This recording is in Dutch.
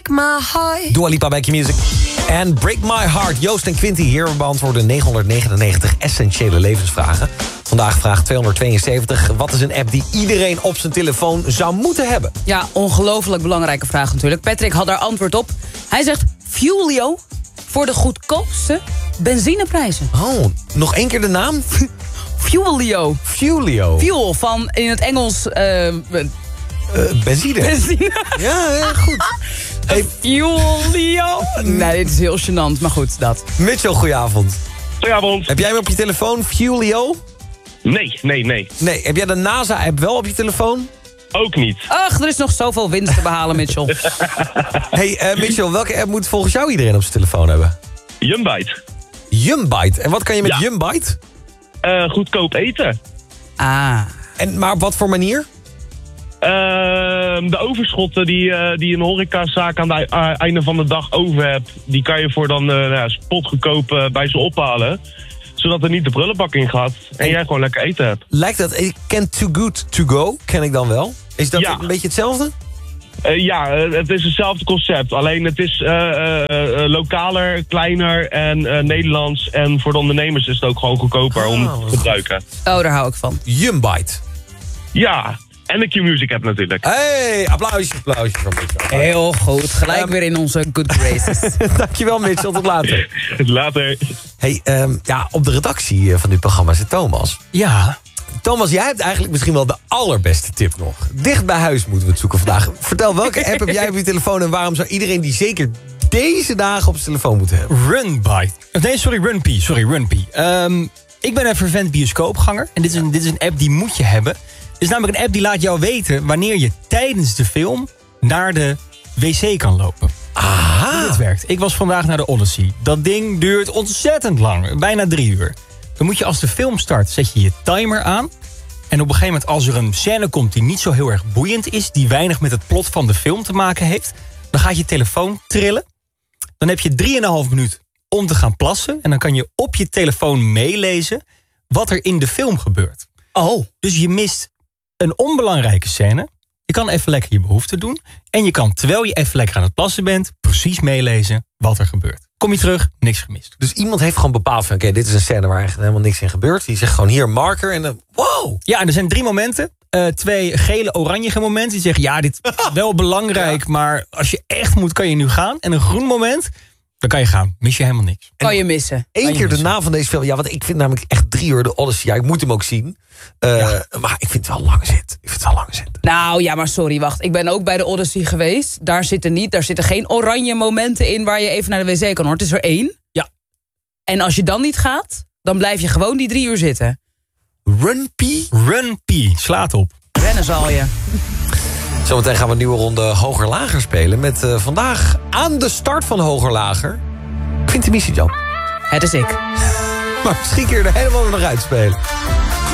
my heart. Dua Lipa bij Q-Music. En Break My Heart. Joost en Quinty hier. We beantwoorden 999 essentiële levensvragen. Vandaag vraag 272. Wat is een app die iedereen op zijn telefoon zou moeten hebben? Ja, ongelooflijk belangrijke vraag natuurlijk. Patrick had daar antwoord op. Hij zegt Fuelio voor de goedkoopste benzineprijzen. Oh, nog één keer de naam? Fuelio. Fuelio. Fuel van in het Engels... Benzine. benzine. Ja, goed. Hey, Fuelio. Nee, dit is heel gênant, maar goed, dat. Mitchell, goedenavond. Goedenavond. Heb jij hem op je telefoon, Fuelio? Nee. Nee, heb jij de NASA-app wel op je telefoon? Ook niet. Ach, er is nog zoveel winst te behalen, Mitchell. Hey, Mitchell, welke app moet volgens jou iedereen op zijn telefoon hebben? Yumbite. Yumbite. En wat kan je met Ja. Yumbite? Goedkoop eten. Maar op wat voor manier? De overschotten die een horecazaak aan het einde van de dag over hebt... die kan je voor dan spotgoedkoop bij ze ophalen. Zodat er niet de prullenbak in gaat en jij gewoon lekker eten hebt. Lijkt dat... Ik ken Too Good To Go, ken ik dan wel. Is dat Ja. een beetje hetzelfde? Het is hetzelfde concept. Alleen het is lokaler, kleiner en Nederlands. En voor de ondernemers is het ook gewoon goedkoper om te gebruiken. Oh, daar hou ik van. Yumbite. Ja, en de Q-Music app natuurlijk. Hey, applausje van Mitchell. Heel goed, gelijk weer in onze good graces. Dankjewel Mitchell, tot later. Later. Hey, op de redactie van dit programma zit Thomas. Ja. Thomas, jij hebt eigenlijk misschien wel de allerbeste tip nog. Dicht bij huis moeten we het zoeken vandaag. Vertel, welke app heb jij op je telefoon... en waarom zou iedereen die zeker deze dagen op zijn telefoon moeten hebben? Runpee. Ik ben een fervent bioscoopganger. En dit is een app die moet je hebben. Het is namelijk een app die laat jou weten... wanneer je tijdens de film naar de wc kan lopen. Aha. Hoe dit werkt. Ik was vandaag naar de Odyssey. Dat ding duurt ontzettend lang. Bijna 3 uur. Dan moet je als de film start, zet je je timer aan. En op een gegeven moment als er een scène komt die niet zo heel erg boeiend is... die weinig met het plot van de film te maken heeft... dan gaat je telefoon trillen. Dan heb je 3,5 minuut om te gaan plassen. En dan kan je op je telefoon meelezen wat er in de film gebeurt. Oh. Dus je mist een onbelangrijke scène. Je kan even lekker je behoefte doen. En je kan, terwijl je even lekker aan het plassen bent... precies meelezen wat er gebeurt. Kom je terug, niks gemist. Dus iemand heeft gewoon bepaald van... oké, dit is een scène waar eigenlijk helemaal niks in gebeurt. Die zegt gewoon hier marker en dan... wow! Ja, en er zijn 3 momenten. 2 gele-oranje momenten. Die zeggen, ja, dit is wel belangrijk... maar als je echt moet, kan je nu gaan. En een groen moment, dan kan je gaan. Mis je helemaal niks. Kan je missen. Eén keer de naam van deze film. Ja, want ik vind namelijk echt 3 uur de Odyssey. Ja, ik moet hem ook zien. Maar ik vind het wel lange zit. Nou ja, maar sorry, wacht. Ik ben ook bij de Odyssey geweest. Daar zitten geen oranje momenten in waar je even naar de wc kan hoor. Het is er 1. Ja. En als je dan niet gaat, dan blijf je gewoon die 3 uur zitten. Runpee, slaat op. Rennen zal je. Zometeen gaan we een nieuwe ronde Hoger-Lager spelen. Met vandaag aan de start van Hoger-Lager... Quinty Misijan. Het is ik. Maar misschien kun je er helemaal nog uitspelen.